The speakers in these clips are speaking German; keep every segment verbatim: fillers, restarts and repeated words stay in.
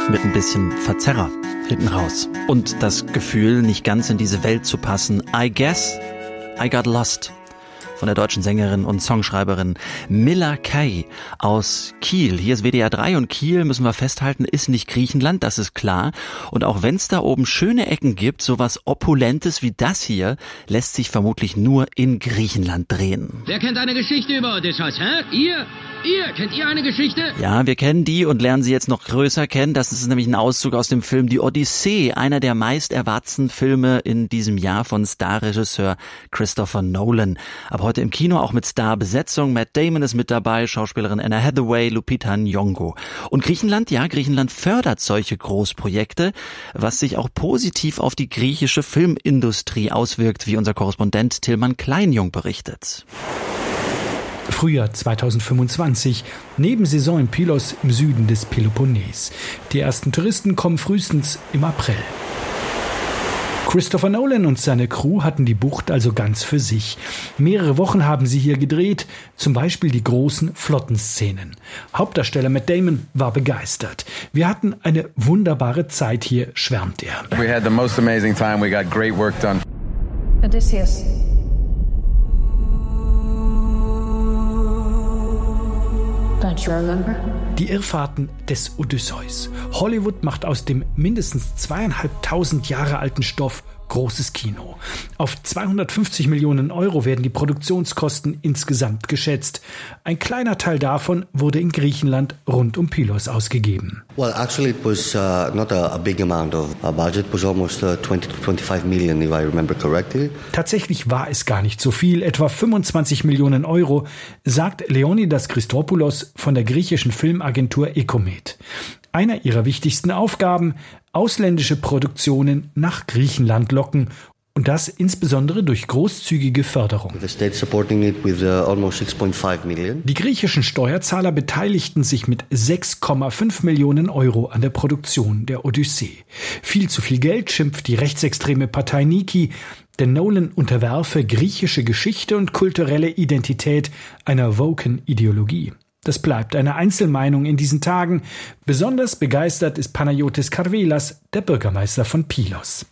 mit ein bisschen Verzerrer hinten raus. Und das Gefühl, nicht ganz in diese Welt zu passen. I guess I got lost. Von der deutschen Sängerin und Songschreiberin Milla Kay aus Kiel. Hier ist W D R drei und Kiel, müssen wir festhalten, ist nicht Griechenland, das ist klar. Und auch wenn es da oben schöne Ecken gibt, sowas Opulentes wie das hier, lässt sich vermutlich nur in Griechenland drehen. Wer kennt eine Geschichte über Odysseus, hä? Ihr? Ihr? Kennt ihr eine Geschichte? Ja, wir kennen die und lernen sie jetzt noch größer kennen. Das ist nämlich ein Auszug aus dem Film Die Odyssee, einer der meist erwarteten Filme in diesem Jahr von Starregisseur Christopher Nolan. Aber heute im Kino auch mit Starbesetzung. Matt Damon ist mit dabei, Schauspielerin Anna Hathaway, Lupita Nyong'o. Und Griechenland, ja, Griechenland fördert solche Großprojekte, was sich auch positiv auf die griechische Filmindustrie auswirkt, wie unser Korrespondent Tilman Kleinjung berichtet. Frühjahr zweitausendfünfundzwanzig, Nebensaison in Pylos im Süden des Peloponnes. Die ersten Touristen kommen frühestens im April. Christopher Nolan und seine Crew hatten die Bucht also ganz für sich. Mehrere Wochen haben sie hier gedreht, zum Beispiel die großen Flottenszenen. Hauptdarsteller Matt Damon war begeistert. Wir hatten eine wunderbare Zeit hier, schwärmt er. We had the most amazing time. We got great work done. Odysseus. Don't you remember? Die Irrfahrten des Odysseus. Hollywood macht aus dem mindestens zweieinhalbtausend Jahre alten Stoff großes Kino. Auf zweihundertfünfzig Millionen Euro werden die Produktionskosten insgesamt geschätzt. Ein kleiner Teil davon wurde in Griechenland rund um Pylos ausgegeben. Well, actually it was uh, not a, a big amount of a budget. It was almost uh, twenty to twenty-five million, if I remember correctly. Tatsächlich war es gar nicht so viel, etwa fünfundzwanzig Millionen Euro, sagt Leonidas Christopoulos von der griechischen Filmagentur Ecomed. Einer ihrer wichtigsten Aufgaben, ausländische Produktionen nach Griechenland locken. Und das insbesondere durch großzügige Förderung. Die griechischen Steuerzahler beteiligten sich mit sechs Komma fünf Millionen Euro an der Produktion der Odyssee. Viel zu viel Geld, schimpft die rechtsextreme Partei Niki, denn Nolan unterwerfe griechische Geschichte und kulturelle Identität einer woken Ideologie. Das bleibt eine Einzelmeinung in diesen Tagen. Besonders begeistert ist Panayotis Karvelas, der Bürgermeister von Pylos.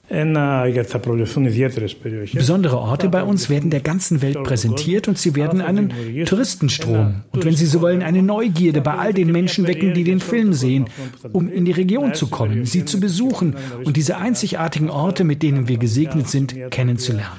Besondere Orte bei uns werden der ganzen Welt präsentiert und sie werden einen Touristenstrom und wenn Sie so wollen, eine Neugierde bei all den Menschen wecken, die den Film sehen, um in die Region zu kommen, sie zu besuchen und diese einzigartigen Orte, mit denen wir gesegnet sind, kennenzulernen.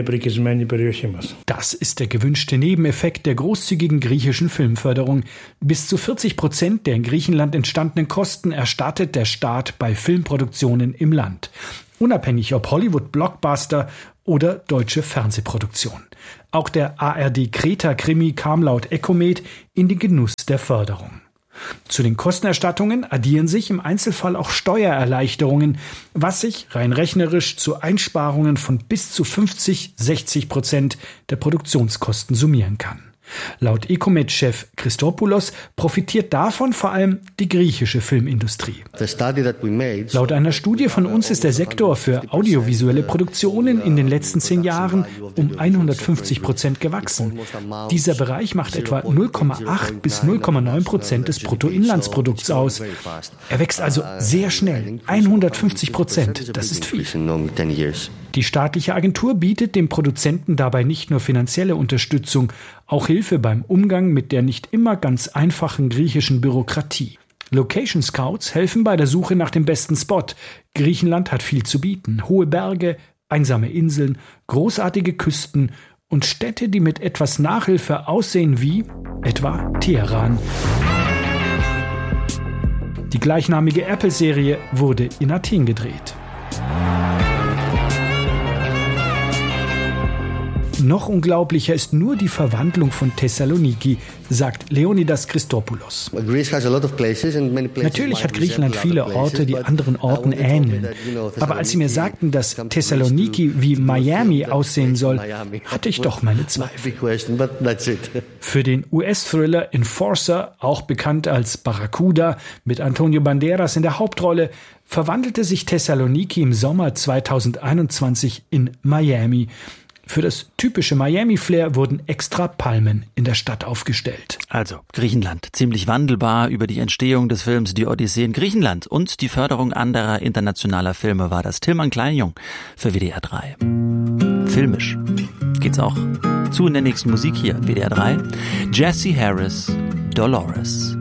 Das ist der gewünschte Nebeneffekt der großzügigen griechischen Filmförderung. Bis zu vierzig Prozent der in Griechenland entstandenen Kosten erstattet der Staat bei Filmproduktionen im Land. Unabhängig ob Hollywood-Blockbuster oder deutsche Fernsehproduktion. Auch der A R D-Kreta-Krimi kam laut Ecomed in den Genuss der Förderung. Zu den Kostenerstattungen addieren sich im Einzelfall auch Steuererleichterungen, was sich rein rechnerisch zu Einsparungen von bis zu fünfzig, sechzig Prozent der Produktionskosten summieren kann. Laut Ecomed-Chef Christopoulos profitiert davon vor allem die griechische Filmindustrie. Laut einer Studie von uns ist der Sektor für audiovisuelle Produktionen in den letzten zehn Jahren um hundertfünfzig Prozent gewachsen. Dieser Bereich macht etwa null Komma acht bis null Komma neun Prozent des Bruttoinlandsprodukts aus. Er wächst also sehr schnell, hundertfünfzig Prozent, das ist viel. Die staatliche Agentur bietet dem Produzenten dabei nicht nur finanzielle Unterstützung, auch Hilfe beim Umgang mit der nicht immer ganz einfachen griechischen Bürokratie. Location Scouts helfen bei der Suche nach dem besten Spot. Griechenland hat viel zu bieten. Hohe Berge, einsame Inseln, großartige Küsten und Städte, die mit etwas Nachhilfe aussehen wie etwa Teheran. Die gleichnamige Apple-Serie wurde in Athen gedreht. Noch unglaublicher ist nur die Verwandlung von Thessaloniki, sagt Leonidas Christopoulos. Natürlich hat Griechenland viele Orte, die anderen Orten ähneln. Aber als sie mir sagten, dass Thessaloniki wie Miami aussehen soll, hatte ich doch meine Zweifel. Für den U S-Thriller Enforcer, auch bekannt als Barracuda, mit Antonio Banderas in der Hauptrolle, verwandelte sich Thessaloniki im Sommer zweitausendeinundzwanzig in Miami. Für das typische Miami-Flair wurden extra Palmen in der Stadt aufgestellt. Also Griechenland, ziemlich wandelbar. Über die Entstehung des Films Die Odyssee in Griechenland und die Förderung anderer internationaler Filme war das Tilman Kleinjung für W D R drei. Filmisch geht's auch zu in der nächsten Musik hier, W D R drei. Jesse Harris, Dolores.